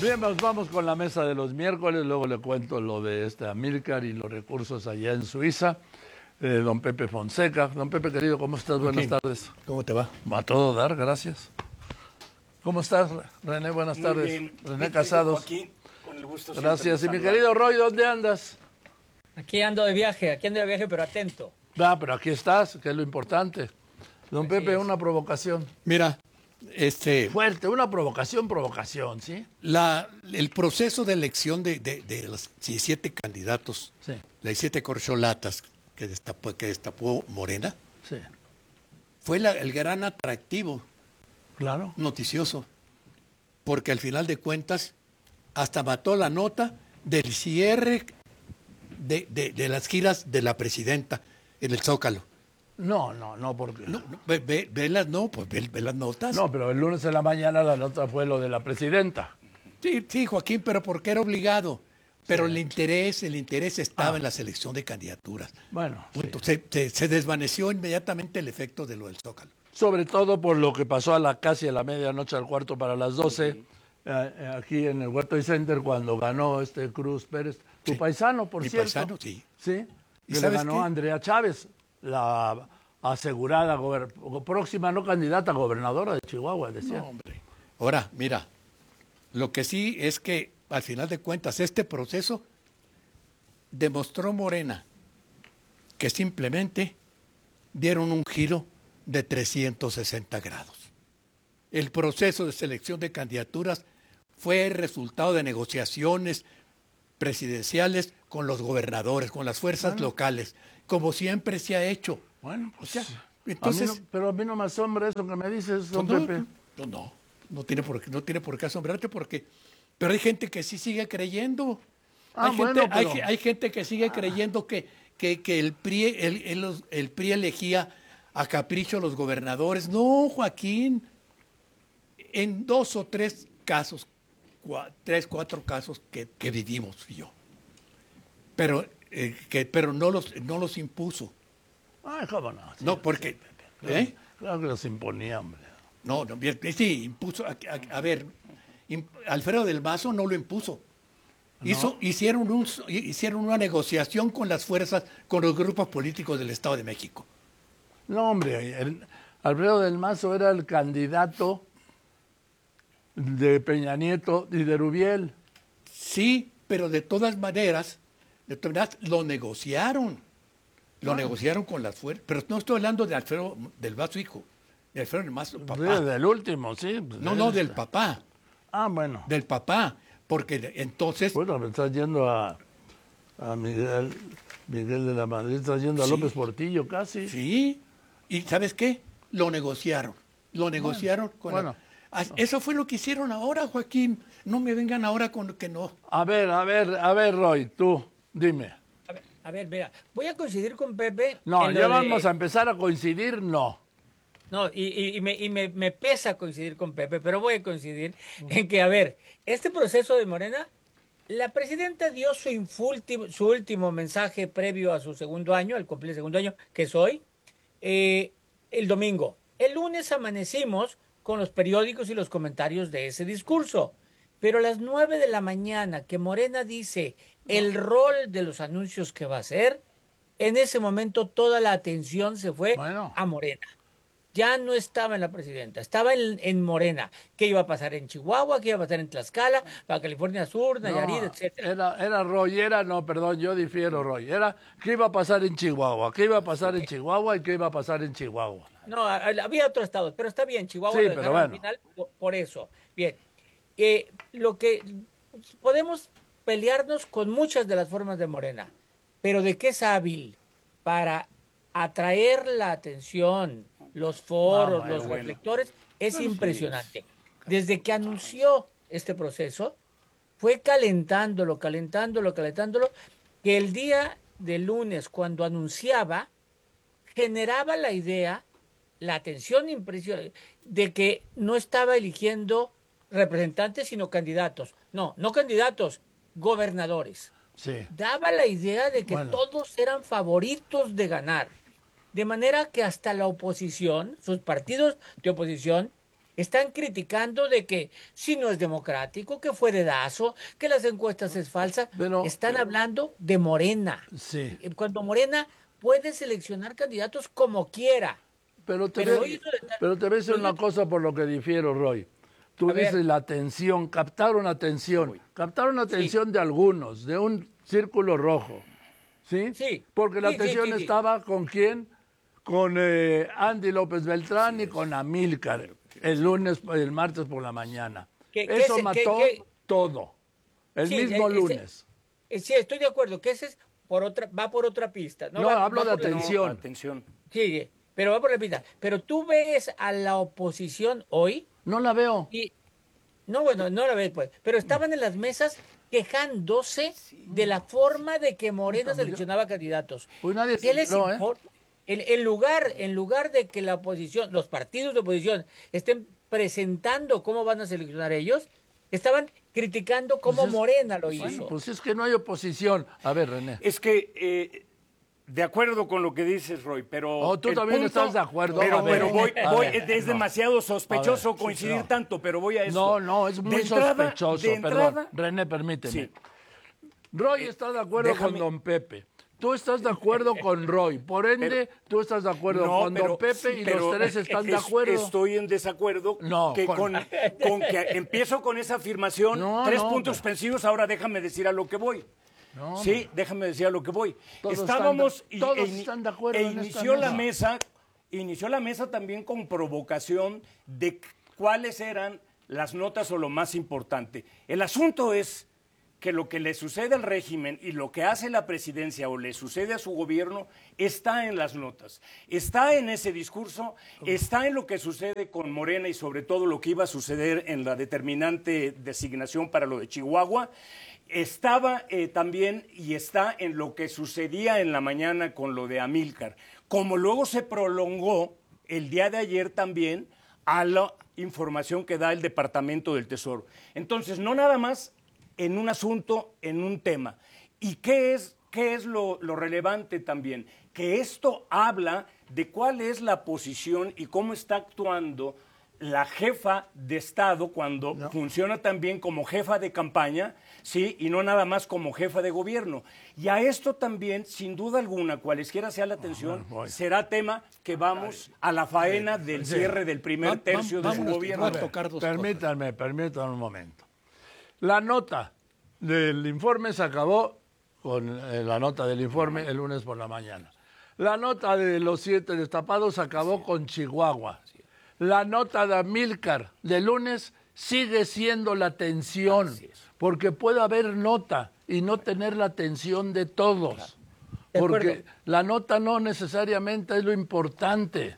Bien, pues vamos con la mesa de los miércoles, luego le cuento lo de Amílcar y los recursos allá en Suiza. Don Pepe Fonseca. Don Pepe, querido, ¿cómo estás? Buenas tardes. ¿Cómo te va? Va a todo dar, gracias. ¿Cómo estás, René? Buenas tardes. Bien. René Casados. Joaquín, con el gusto Gracias. Y mi saludarte. querido Roy, ¿dónde andas? Aquí ando de viaje, pero atento. Pero aquí estás, que es lo importante. Don Pepe, es. una provocación. Mira, Fuerte, una provocación, ¿sí? el proceso de elección de los 17 candidatos, Sí. las 17 corcholatas que destapó Morena, Sí, fue el gran atractivo claro. noticioso, porque al final de cuentas hasta mató la nota del cierre de las giras de la presidenta en el Zócalo. No, porque... Ve las notas. No, pero el lunes en la mañana la nota fue lo de la presidenta. Sí, Joaquín, pero porque era obligado. Pero el interés estaba en la selección de candidaturas. Bueno, Punto. sí. Se desvaneció inmediatamente el efecto de lo del Zócalo. Sobre todo por lo que pasó casi a la medianoche, al cuarto para las 12, aquí en el World Trade Center, cuando ganó Cruz Pérez, tu Sí. paisano, por Mi cierto. paisano, sí. Sí, ¿Y que le sabes ganó qué? Andrea Chávez, la asegurada próxima no candidata a gobernadora de Chihuahua, decía. No, hombre. Ahora, mira, lo que sí es que, al final de cuentas, este proceso demostró Morena que simplemente dieron un giro de 360 grados. El proceso de selección de candidaturas fue el resultado de negociaciones presidenciales con los gobernadores, con las fuerzas locales, como siempre se ha hecho. Bueno, pues Ya. a mí Entonces, pero a mí no me asombra eso que me dices, don Pepe. no tiene por qué asombrarte pero hay gente que sí sigue creyendo. Hay gente que sigue creyendo que el PRI elegía a capricho a los gobernadores. No, Joaquín, en 2 o 3 casos, 4 casos que vivimos yo, pero no los impuso. Ay, cómo no. Sí, No, porque Pepe. Claro que los imponía, hombre. No, bien, sí, impuso. A ver, Alfredo del Mazo no lo impuso. Hicieron una negociación con las fuerzas, con los grupos políticos del Estado de México. No, hombre, Alfredo del Mazo era el candidato de Peña Nieto y de Rubiel. Sí, pero de todas maneras lo negociaron. Lo negociaron con las fuerzas. Pero no estoy hablando de Alfredo del Mazo, hijo. De Alfredo del Mazo, papá. Del último, sí. No, del papá. Bueno. Del papá. Porque entonces... Bueno, me estás yendo a Miguel de la Madrid, estás yendo a Sí. López Portillo casi. Sí, y ¿sabes qué? Lo negociaron con bueno. Eso fue lo que hicieron ahora, Joaquín. No me vengan ahora con que no. A ver, Roy, tú, dime. A ver, mira, voy a coincidir con Pepe. No, en ya lo vamos a empezar a coincidir, no. No, me pesa coincidir con Pepe, pero voy a coincidir en que, a ver, este proceso de Morena, la presidenta dio su último mensaje previo a su segundo año, al cumplir el segundo año, que es hoy, el domingo. El lunes amanecimos con los periódicos y los comentarios de ese discurso. Pero a las 9 de la mañana que Morena dice el rol de los anuncios que va a hacer, en ese momento toda la atención se fue a Morena. Ya no estaba en la presidenta, estaba en Morena. ¿Qué iba a pasar en Chihuahua? ¿Qué iba a pasar en Tlaxcala, Baja California Sur, Nayarit, etcétera? Perdón, yo difiero, Roy. Era qué iba a pasar en Chihuahua, qué iba a pasar en Chihuahua y qué iba a pasar en Chihuahua. No, había otros estados, pero está bien, Chihuahua Sí, lo pero dejaron al bueno. final por eso. Bien, lo que podemos pelearnos con muchas de las formas de Morena, pero de qué es hábil para atraer la atención, los foros, los reflectores, es impresionante. Desde que anunció este proceso, fue calentándolo, que el día de lunes, cuando anunciaba, generaba la idea, la atención impresionante, de que no estaba eligiendo representantes, sino candidatos. No candidatos, gobernadores. Sí. Daba la idea de que todos eran favoritos de ganar. De manera que hasta la oposición, sus partidos de oposición, están criticando de que si no es democrático, que fue dedazo, que las encuestas es falsa. Pero- Están hablando de Morena. Sí, Cuando Morena puede seleccionar candidatos como quiera. pero te, Pero ve- hoy eso de estar- pero te voy a decir hoy una de- cosa por lo que difiero, Roy. Tú A ver. dices la atención, captaron atención de algunos, de un círculo rojo, ¿sí? Sí, Porque la sí, sí, atención sí, sí. estaba ¿con quién? Con Andy López Beltrán y con Amílcar, el martes por la mañana. Eso mató todo, el Sí, mismo lunes. Sí, estoy de acuerdo, que ese es va por otra pista. No, hablo de por la- atención. Atención. Sí, pero va por la pista. Pero tú ves a la oposición hoy No la veo. y... No, bueno, no la ves, pues. Pero estaban en las mesas quejándose de la forma de que Morena seleccionaba candidatos. Pues nadie ¿Qué les no, ¿eh? importa? En lugar de que la oposición, los partidos de oposición estén presentando cómo van a seleccionar ellos, estaban criticando cómo Pues es- Morena lo Bueno, hizo. pues es que no hay oposición. A ver, René. Es que, de acuerdo con lo que dices, Roy, pero... Oh, tú el también estás de acuerdo. Pero, A ver, pero a ver, es no. demasiado sospechoso A ver, sí, coincidir no. tanto, pero voy a eso. No, es muy De entrada- sospechoso. de entrada- Perdón, René, permíteme. Sí. Roy está de acuerdo déjame- con don Pepe. Tú estás de acuerdo con Roy. Por ende, tú estás de acuerdo No, con don Pepe y pero los tres están de acuerdo. Estoy en desacuerdo No, que con- con que empiezo con esa afirmación, No, 3 no, puntos pero- suspensivos, ahora déjame decir a lo que voy. No, Sí, déjame decir a lo que voy. Todos Estábamos están de- todos están de acuerdo en esta inició la mesa también con provocación de cuáles eran las notas o lo más importante. El asunto es que lo que le sucede al régimen y lo que hace la presidencia o le sucede a su gobierno está en las notas, está en ese discurso, está en lo que sucede con Morena y sobre todo lo que iba a suceder en la determinante designación para lo de Chihuahua. Estaba también y está en lo que sucedía en la mañana con lo de Amílcar, como luego se prolongó el día de ayer también a la información que da el Departamento del Tesoro. Entonces, no nada más en un asunto, en un tema. ¿Y qué es lo relevante también? Que esto habla de cuál es la posición y cómo está actuando la jefa de Estado cuando funciona también como jefa de campaña, ¿sí? Y no nada más como jefa de gobierno. Y a esto también, sin duda alguna, cualesquiera sea la atención, será tema que vamos a la faena del cierre del primer tercio de su vámonos, gobierno. voy a tocar dos cosas. Permítanme un momento. La nota del informe se acabó con la nota del informe el lunes por la mañana. La nota de los 7 destapados se acabó con Chihuahua. La nota de Amílcar de lunes sigue siendo la tensión, porque puede haber nota y no tener la atención de todos. De Porque acuerdo. la nota no necesariamente es lo importante.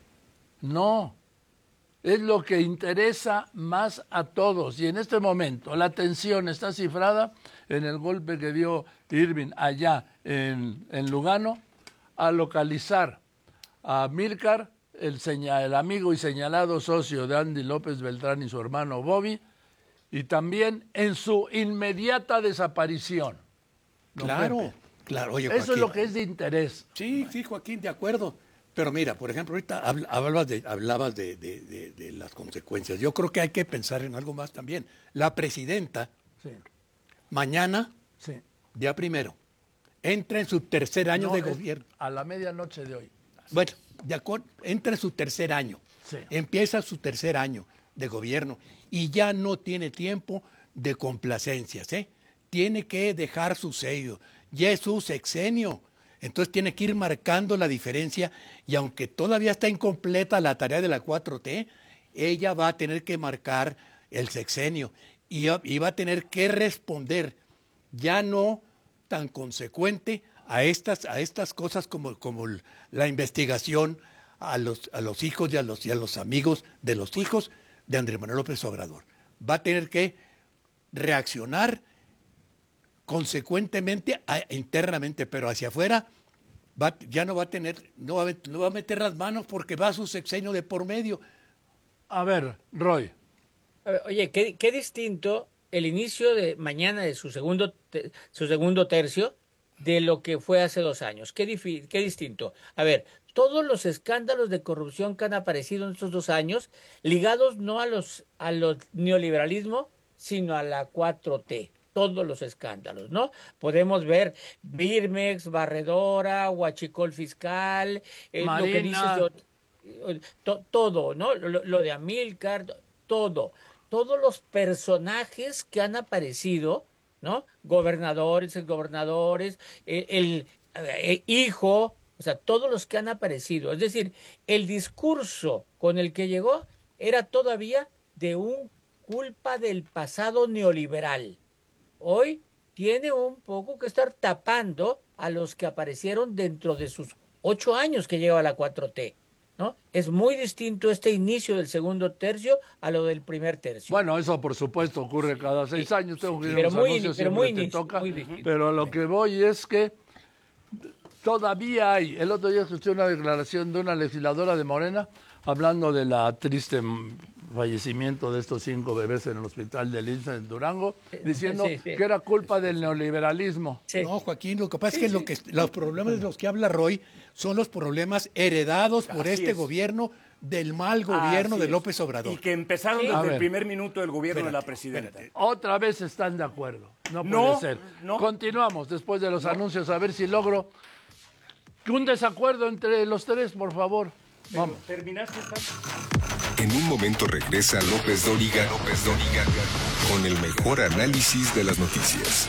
No. Es lo que interesa más a todos. Y en este momento la tensión está cifrada en el golpe que dio Irving allá en Lugano a localizar a Amílcar, el amigo y señalado socio de Andy López Beltrán y su hermano Bobby, y también en su inmediata desaparición. Don Claro, Pepe. claro. Oye, Eso es Joaquín. lo que es de interés. Sí, Joaquín, de acuerdo. Pero mira, por ejemplo, ahorita hablabas de las consecuencias. Yo creo que hay que pensar en algo más también. La presidenta, Sí, mañana, sí. día 1, entra en su tercer año No, de es gobierno. a la medianoche de hoy. Bueno, de acuerdo, entra en su tercer año. Sí. Empieza su tercer año de gobierno y ya no tiene tiempo de complacencias, ¿eh? Tiene que dejar su sello. Ya es su sexenio. Entonces tiene que ir marcando la diferencia y aunque todavía está incompleta la tarea de la 4T, ella va a tener que marcar el sexenio y va a tener que responder ya no tan consecuente a estas cosas como la investigación a los hijos y a los amigos de los hijos de Andrés Manuel López Obrador. Va a tener que reaccionar consecuentemente internamente, pero hacia afuera ya no va a meter las manos porque va a su sexenio de por medio. A ver, Roy. A ver, oye, qué distinto el inicio de mañana de su segundo tercio de lo que fue hace 2 años. Qué distinto. A ver, todos los escándalos de corrupción que han aparecido en estos 2 años, ligados no a los neoliberalismo, sino a la 4T. Todos los escándalos, ¿no? Podemos ver Birmex, Barredora, Huachicol Fiscal, lo que dices, todo, ¿no? Lo de Amílcar, todo. Todos los personajes que han aparecido, ¿no? Gobernadores, exgobernadores, el hijo, o sea, todos los que han aparecido. Es decir, el discurso con el que llegó era todavía de un culpa del pasado neoliberal. Hoy tiene un poco que estar tapando a los que aparecieron dentro de sus 8 años que lleva la 4T, ¿no? Es muy distinto este inicio del segundo tercio a lo del primer tercio. Bueno, eso por supuesto ocurre cada 6 años. Tengo que ir pero a los anuncios, siempre te toca. Pero a lo que voy es que todavía hay. El otro día escuché una declaración de una legisladora de Morena hablando de la triste fallecimiento de estos 5 bebés en el hospital del INSS en Durango, diciendo que era culpa del neoliberalismo. Sí. No, Joaquín, lo que pasa es que, los problemas de los que habla Roy son los problemas heredados por gobierno, del mal gobierno de López Obrador. Y que empezaron desde el primer minuto del gobierno de la presidenta. Otra vez están de acuerdo. No puede ser. No. Continuamos después de los anuncios a ver si logro un desacuerdo entre los tres, por favor. Vamos. ¿Terminaste, En un momento regresa López Dóriga con el mejor análisis de las noticias.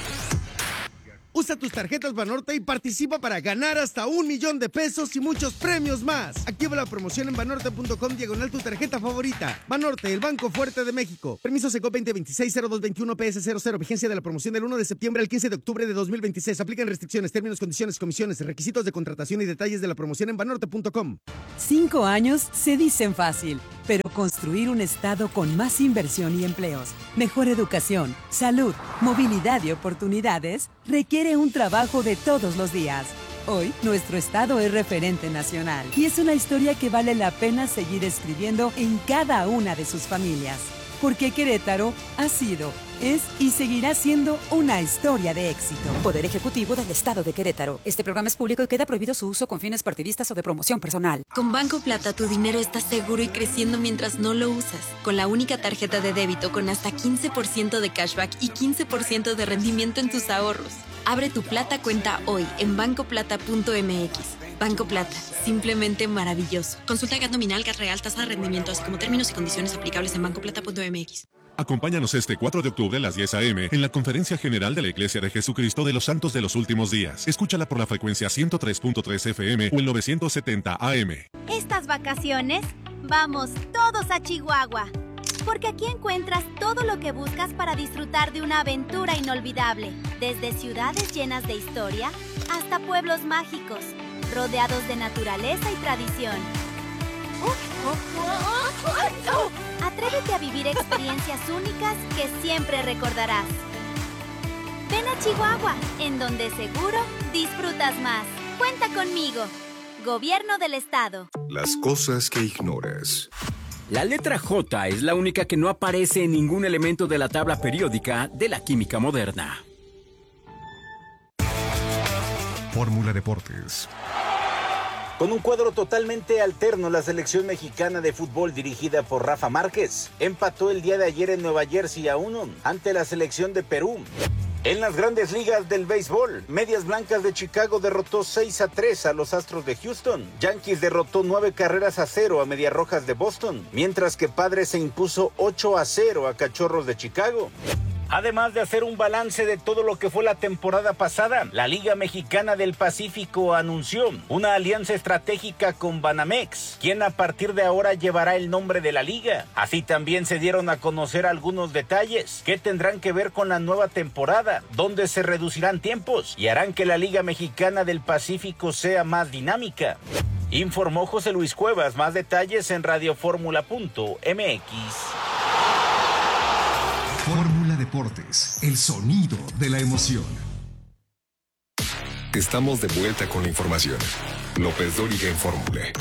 Usa tus tarjetas Banorte y participa para ganar hasta 1 millón de pesos y muchos premios más. Activa la promoción en banorte.com/ tu tarjeta favorita. Banorte, el banco fuerte de México. Permiso Secop 2026-0221 PS00. Vigencia de la promoción del 1 de septiembre al 15 de octubre de 2026. Aplican restricciones, términos, condiciones, comisiones, requisitos de contratación y detalles de la promoción en banorte.com. 5 años se dicen fácil, pero construir un estado con más inversión y empleos, mejor educación, salud, movilidad y oportunidades requiere un trabajo de todos los días. Hoy, nuestro estado es referente nacional y es una historia que vale la pena seguir escribiendo en cada una de sus familias. Porque Querétaro ha sido, es y seguirá siendo una historia de éxito. Poder Ejecutivo del Estado de Querétaro. Este programa es público y queda prohibido su uso con fines partidistas o de promoción personal. Con Banco Plata tu dinero está seguro y creciendo mientras no lo usas. Con la única tarjeta de débito con hasta 15% de cashback y 15% de rendimiento en tus ahorros. Abre tu Plata cuenta hoy en bancoplata.mx. Banco Plata, simplemente maravilloso. Consulta GAT nominal, GAT real, tasa de rendimiento, así como términos y condiciones aplicables en bancoplata.mx. Acompáñanos este 4 de octubre a las 10 a.m. en la Conferencia General de la Iglesia de Jesucristo de los Santos de los Últimos Días. Escúchala por la frecuencia 103.3 FM o el 970 AM. Estas vacaciones, vamos todos a Chihuahua. Porque aquí encuentras todo lo que buscas para disfrutar de una aventura inolvidable. Desde ciudades llenas de historia hasta pueblos mágicos, rodeados de naturaleza y tradición. Atrévete a vivir experiencias únicas que siempre recordarás. Ven a Chihuahua, en donde seguro disfrutas más. Cuenta conmigo. Gobierno del Estado. Las cosas que ignoras. La letra J es la única que no aparece en ningún elemento de la tabla periódica de la química moderna. Fórmula Deportes. Con un cuadro totalmente alterno, la selección mexicana de fútbol dirigida por Rafa Márquez empató el día de ayer en Nueva Jersey a 1 ante la selección de Perú. En las grandes ligas del béisbol, Medias Blancas de Chicago derrotó 6-3 a los Astros de Houston. Yankees derrotó 9-0 a Medias Rojas de Boston, mientras que Padres se impuso 8-0 a Cachorros de Chicago. Además de hacer un balance de todo lo que fue la temporada pasada, la Liga Mexicana del Pacífico anunció una alianza estratégica con Banamex, quien a partir de ahora llevará el nombre de la liga. Así también se dieron a conocer algunos detalles que tendrán que ver con la nueva temporada, donde se reducirán tiempos y harán que la Liga Mexicana del Pacífico sea más dinámica. Informó José Luis Cuevas. Más detalles en radioformula.mx. Fórmula Deportes, el sonido de la emoción. Estamos de vuelta con la información. López Dóriga en Fórmula.